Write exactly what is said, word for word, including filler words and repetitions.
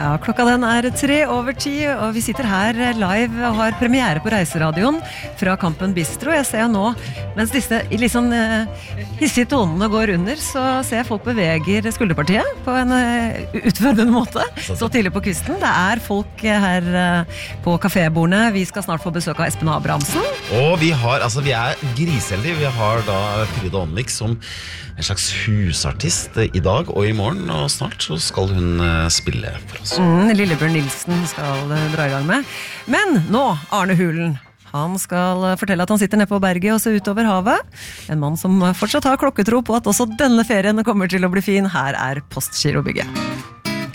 Ja, klokka den er tre over ti, og vi sitter her live og har premiere på Reiseradioen fra Kampen Bistro. Jeg ser nå, mens disse litt sånn uh, hissige tonene går under, så ser jeg folk beveger skulderpartiet på en uh, utfordrende måte. Så tidlig på kvisten. Det er folk her uh, på kafébordene. Vi skal snart få besøk av Espen Abrahamsen. Og vi har, altså vi er griseheldige. Vi har da Frida Aanvik som en slags husartist i dag og i morgen, og snart så skal hun uh, spille for oss. Mm, Lillebjørn Nilsen skal uh, dra i gang med. Men nå, Arne Hulen. Han skal uh, fortelle at han sitter nede på berget og ser utover havet. En mann som uh, fortsatt har klokketro på at også denne ferien kommer til å bli fin. Her er Postgirobygget.